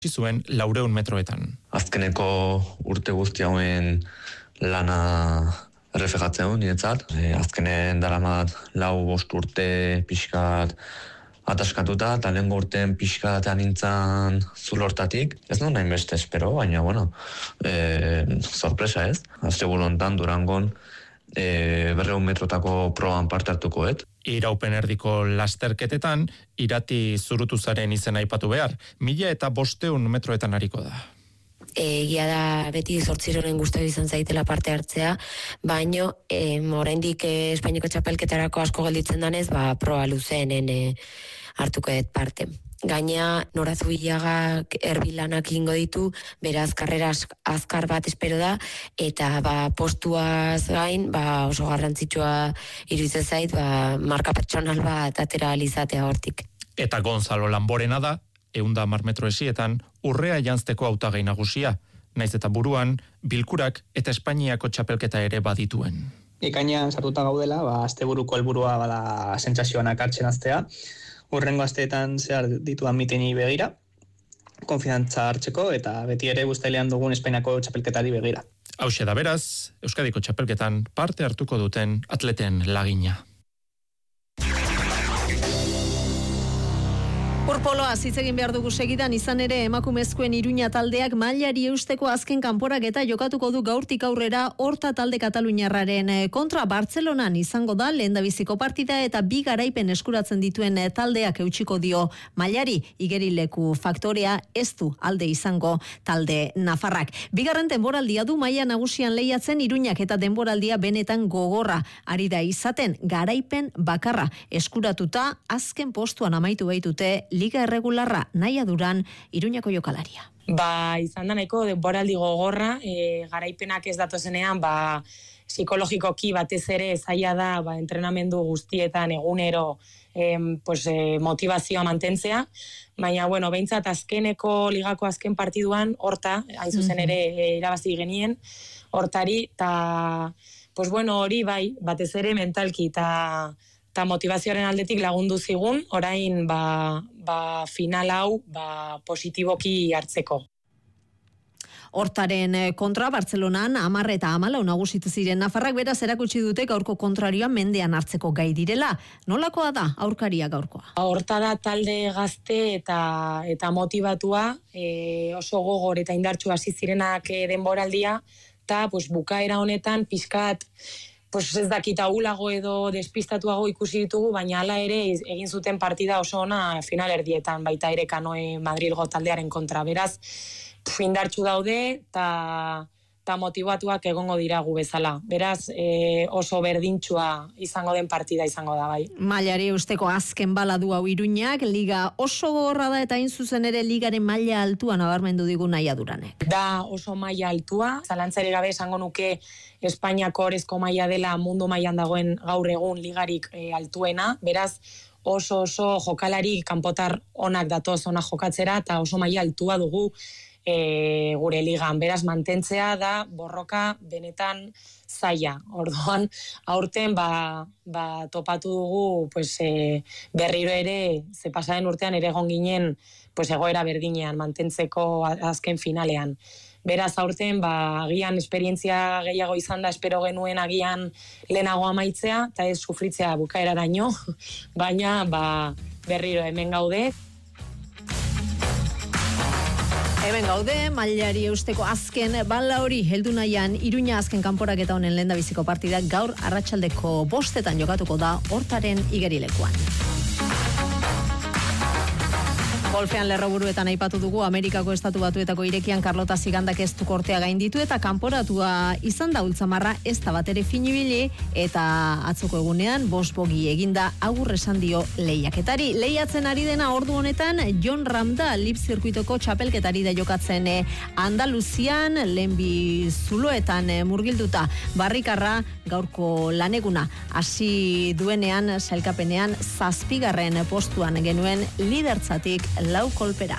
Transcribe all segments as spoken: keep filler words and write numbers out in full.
zuen laureun metroetan. Azkeneko urte guzti hauen lana errefegatzen du niretzat. E, azkenen daramat lau bost urte pixkat ataskatuta, eta lehen urtean pixkatean nintzen zulortatik. Ez non nahi beste espero, baina, bueno, e, sorpresa ez. Azteburu hontan Durangon e, berreun metrotako proban parte hartuko, et. Iraupen erdiko lasterketetan, Irati Zurutuzaren izena aipatu behar, mila eta bosteun metroetan hariko da. Egia da beti zortziroren gustatu izan zaitela parte hartzea, baino e, oraindik e, Espainiako txapelketarako asko gelditzen danez, ba, proba luzeenen e, hartuko dut parte. Gaina Norazubilagak erbilanak ingo ditu, beraz karrera azkar bat espero da, eta ba, postuaz gain ba, oso garrantzitsua iruditzen zait, ba, marka pertsonal bat atera alizatea hortik. Eta Gonzalo Lamborena da, eunda hamar metro esietan, urrea janzteko hautagai nagusia, naiz eta buruan, bilkurak eta Espainiako txapelketa ere badituen. Ekainean sartuta gaudela, ba, asteburuko helburua bada sentsazioanak hartzen hastea. Urrengo asteetan zehar ditudan miteni begira, konfiantza hartzeko eta beti ere uztailean dugun Espainiako txapelketari begira. Hauxe da beraz, Euskadiko txapelketan parte hartuko duten atleten lagina. Urpoloa hitz egin behar dugu segidan, izan ere emakumezkoen Iruña taldeak mailari eusteko azken kanporaketa jokatuko du gaurtik aurrera Horta talde kataluniarraren kontra. Bartzelonan izango da lehendabiziko partida eta bi garaipen eskuratzen dituen taldeak eutsiko dio mailari. Igerileku faktorea ez du alde izango talde nafarrak. Bigarren denboraldia du maila nagusian lehiatzen Iruñak eta denboraldia benetan gogorra ari da izaten, garaipen bakarra eskuratuta azken postuan amaitu baitute Liga erregularra Naia Duran Iruñako jokalaria. Ba, izan da nahiko denboraldi gogorra, e, garaipenak ez datozenean, ba, psikologikoki batez ere zaila da, ba, entrenamendu guztietan egunero e, pues, e, motivazioa mantentzea, baina, bueno, behintzat azkeneko ligako azken partiduan, Horta, hain zuzen ere e, irabazi genien, Hortari, eta, pues, bueno, hori bai, batez ere mentalki, eta eta motivazioaren aldetik lagundu zigun, orain ba, ba final hau ba, positiboki hartzeko. Hortaren kontra Bartzelonan hamar eta hamalau nagusitu ziren nafarrak, beraz erakutsi dute gaurko kontrarioa mendean hartzeko gai direla. Nolakoa da aurkaria gaurkoa? Horta da talde gazte eta eta motivatua, e, oso gogor eta indartsu hasi zirenak e, denboraldia, eta pues, bukaera honetan pixkat pues ez dakit ahulago edo despistatuago ikusi ditugu, baina hala ere egin zuten partida oso ona final erdietan, baita ere Kanoe Madrilgo taldearen kontra. Beraz, indartsu daude eta ta motivatuak egongo dira gu bezala. Beraz, e, oso berdintxua izango den partida izango da, bai. Mailari eusteko azken bala du hau Iruñak, liga oso gogorra da eta hain zuzen ere ligaren maila altua nabarmendu digu Naia Duranek. Da oso maila altua, zalantzari gabe esango nuke Espainiako orezko maila dela mundu mailan dagoen gaur egun ligarik e, altuena, beraz oso oso jokalari kanpotar onak datoz ona jokatzera eta oso maila altua dugu E, gure ligan, beraz mantentzea da borroka benetan zaila. Orduan, aurten ba, ba, topatu dugu pues, e, berriro ere, ze pasaren urtean ere egon ginen pues, egoera berdinean, mantentzeko azken finalean. Beraz, aurten, ba, agian esperientzia gehiago izan da, espero genuen agian lehenago amaitzea, eta ez sufritzea bukaeraraino, baina ba, berriro hemen gaude. Hemen gaude, mailari eusteko azken bala hori heldu nahian Iruña azken kanporaketa honen lehendabiziko partidak gaur arratsaldeko bostetan jokatuko da Hortaren igerilekuan. Golfean lerroburuetan aipatu dugu Amerikako Estatu Batuetako irekian Carlota Zigandak ez du kortea gainditu eta kanporatua izan da ultzamarra ez da bat ere finibili eta atzoko egunean bost bogi eginda agur esan dio lehiaketari. Lehiatzen ari dena ordu honetan Jon Ramda Lip zirkuitoko txapelketari da jokatzen Andaluzian lehenbi zuloetan murgilduta. Barrikarra gaurko laneguna hasi duenean sailkapenean zazpigarren postuan genuen lidertzatik lau kolpera.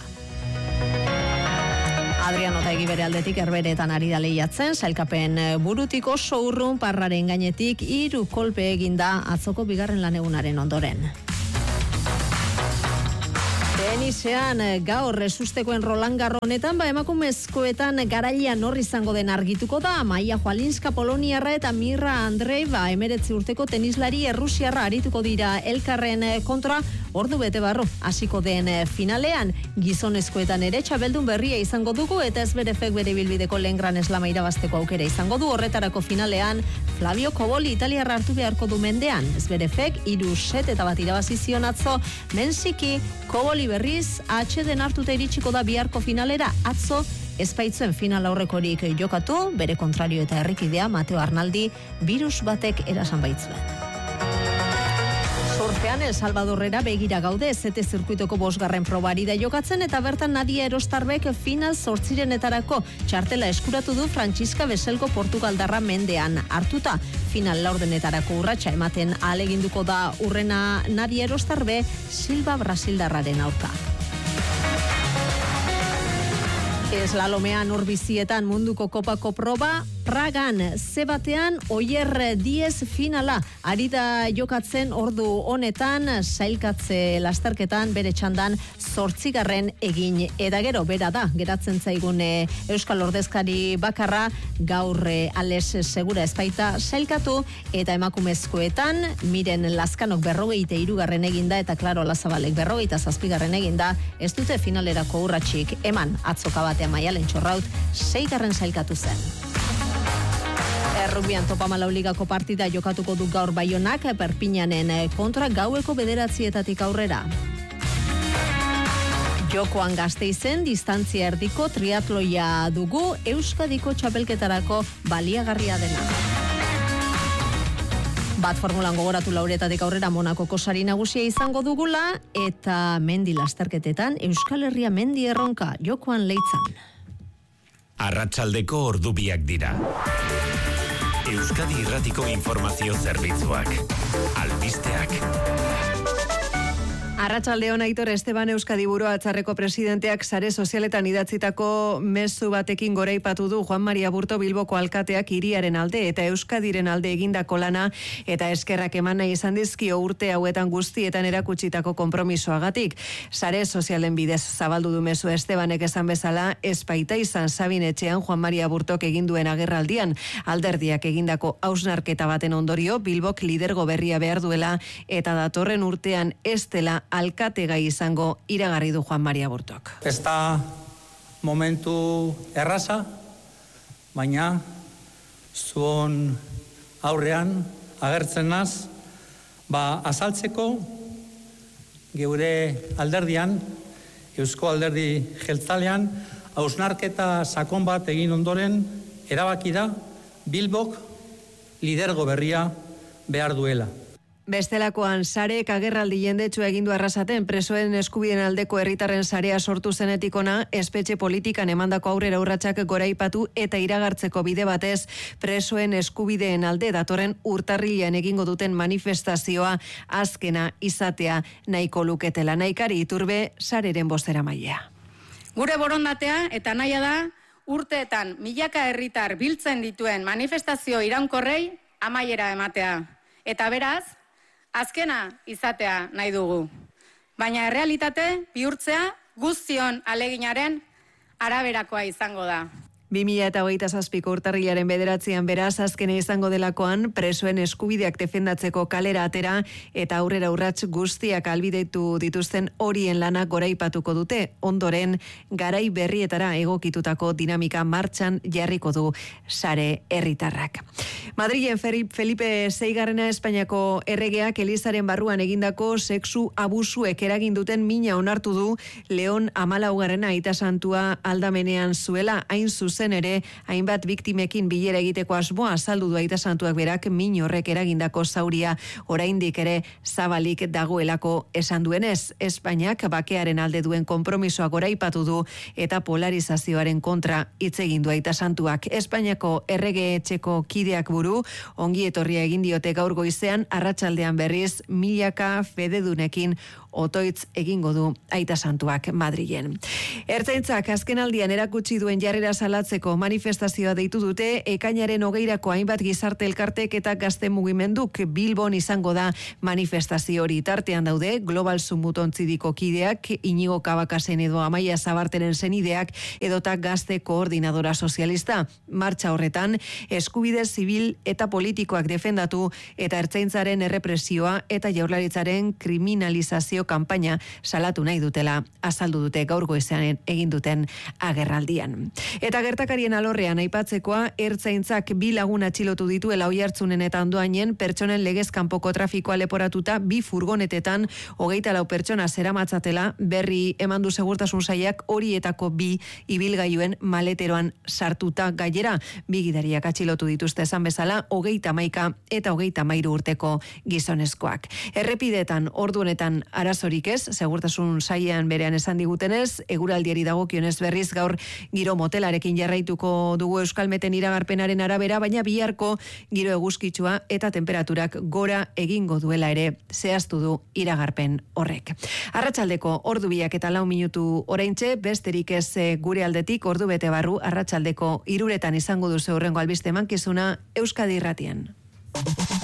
Adriano Otaegi bere aldetik Herberetan ari da lehiatzen, sailkapen burutik oso urrun Parraren gainetik hiru kolpe eginda atzoko bigarren lanegunaren ondoren. Tenisean gaur ezustekoen Roland Garros honetan, ba emakumezkoetan garailea nor izango den argituko da. Maia Joalinska Poloniarra eta Mirra Andrei, ba emeretzi urteko tenislari errusiarra arituko dira elkarren kontra ordu bete barru hasiko den finalean. Gizonezkoetan ere txabeldun berria izango dugu eta Zverevek bere bilbideko lehen Gran Slama irabazteko aukera izango du. Horretarako finalean Flavio Koboli italiarra hartu beharko du mendean. Zverevek hiru set eta bat irabazi zion atzo, mensiki Koboli berriz atxeden hartuta iritsiko da biharko finalera. Atzo ezpaitzuen final aurrekorik jokatu, bere kontrario eta herrikidea Mateo Arnaldi virus batek erasan baitzuen. Surfean El Salvadorrera begira gaude, zete zirkuitoko bosgarren probari da jokatzen eta bertan Nadia Erostarbek final zortzirenetarako txartela eskuratu du Francisca Beselko Portugaldarra mendean hartuta. Final laurdenetarako urratsa ematen ahaleginduko da urrena Nadia Erostarbe Silva Brasildarraren aurka. Eslalomean urbizietan munduko kopako proba, Pragan, zebatean Oier Diez finala. Ari da jokatzen ordu honetan, sailkatze lasterketan bere txandan zortzigarren egin. Eta gero, bera da, geratzen zaigun e, Euskal Ordezkari bakarra, gaur e, Ales Segura ezpaita sailkatu, eta emakumezkoetan, Miren Lazkanok berrogeite irugarren eginda, eta Klaro Lazabalek berrogeita zazpigarren eginda, ez dute finalerako urratxik eman atzoka batean Maialen Txorraut, seigarren sailkatu zen. Errugbian Topa Malau ligako partida jokatuko du gaur Baionak Perpignanen kontra gaueko bederatzietatik aurrera. Jokoan Gasteizen distantzia erdiko triatloia dugu Euskadiko txapelketarako baliagarria dena. Bat formulan gogoratu lauretatik aurrera Monakoko sari nagusia izango dugula eta mendi lasterketetan Euskal Herria mendi erronka jokoan leitzan. Arratsaldeko ordubiak dira. Euskadi Irratiko informazio zerbitzuak. Albisteak. Arratsaldeon, Aitor Esteban Euskadi Burua Batzarreko presidenteak sare sozialetan idatzitako mezu batekin goraipatu du Juan Maria Burto Bilboko alkateak hiriaren alde eta Euskadiren alde egindako lana eta eskerrak eman nahi izan dizkio urte hauetan guztietan erakutsitako konpromisoagatik. Sare sozialen bidez zabaldu du mezu Estebanek esan bezala, ezpaita izan Sabinetxean Juan Maria Burtok egin duen agerraldian, alderdiak egindako hausnarketa baten ondorio Bilbok lidergo berria behar duela eta datorren urtean ez dela alkategai izango iragarri du Juan Maria Burtok. Ez da momentu erraza, baina zuon aurrean agertzen naz, ba azaltzeko geure alderdian, Eusko Alderdi Jeltzalean, hausnarketa sakon bat egin ondoren erabaki da Bilbok lidergo berria behar duela. Bestelakoan sarek agerraldi jendetsu egindu arrasaten presoen eskubideen aldeko herritarren sarea sortu zenetik ona, espetxe politikan emandako aurrera urratsak goraipatu eta iragartzeko bide batez presoen eskubideen alde datorren urtarrilean egingo duten manifestazioa azkena izatea nahiko luketela. Naikari Iturbe sareren bozeramailea. Gure borondatea eta nahia da urteetan milaka herritar biltzen dituen manifestazio iraunkorrei amaiera ematea. Eta beraz, azkena izatea nahi dugu. Baina errealitate bihurtzea guztion aleginaren araberakoa izango da. bi mila hogeita zazpiko urtarrilaren bederatzean beraz azkene izango delakoan presoen eskubideak defendatzeko kalera atera eta aurrera urrats guztiak albidetu dituzten horien lanak goraipatuko dute. Ondoren garai berrietara egokitutako dinamika martxan jarriko du sare herritarrak. Madrilen Felipe seigarrena Espainiako erregeak Elizaren barruan egindako sexu abusuek eragin duten mina onartu du Leon hamalaugarrena aita santua aldamenean zuela, hain zuzen ere hainbat biktimekin bilera egiteko asmoa azaldu du aita santuak berak min horrek eragindako zauria oraindik ere zabalik dagoelako esan duenez. Espainiak bakearen alde duen konpromisoa goraipatu du eta polarizazioaren kontra hitz egin du aita santuak. Espainiako errege etxeko kideak buru ongi etorria egin diote gaur goizean, arratsaldean berriz milaka fededunekin otoitz egingo du Aita Santuak Madrilen. Ertzaintzak azkenaldian erakutsi duen jarrera salatzeko manifestazioa deitu dute ekainaren hogeirako hainbat gizarte elkartek eta gazte mugimenduk. Bilbon izango da manifestazio hori. Tartean daude Global Zumbutontzidiko kideak, Inigo Kabakasen edo Amaia Zabarteren senideak edota gazte koordinadora sozialista. Martxa horretan, eskubide zibil eta politikoak defendatu eta ertzaintzaren errepresioa eta jaurlaritzaren kriminalizazio kanpaina salatu nahi dutela azaldu dute gaur goizean egin duten agerraldian. Eta gertakarien alorrean aipatzekoa, ertzaintzak bi lagun atxilotu dituela Oiartzunen eta Andoainen pertsonen legez kanpoko trafikoa leporatuta bi furgonetetan hogeita lau pertsona zeramatzatela berri eman du segurtasun sailak horietako bi ibilgailuen maleteroan sartuta gainera bi gidariak atxilotu dituzte esan bezala hogeita hamaika eta hogeita hamairu urteko gizonezkoak. Errepidetan ordu honetan arazorik ez, segurtasun sailean berean esan digutenez, eguraldiari dagokionez berriz gaur giro motelarekin jarraituko dugu Euskalmeten iragarpenaren arabera, baina biharko giro eguzkitsua eta temperaturak gora egingo duela ere zehaztu du iragarpen horrek. Arratsaldeko ordu biak eta lau minutu oraintxe, besterik ez gure aldetik ordu bete barru arratsaldeko hiruretan izango duzu hurrengo albiste emankizuna Euskadi Irratian.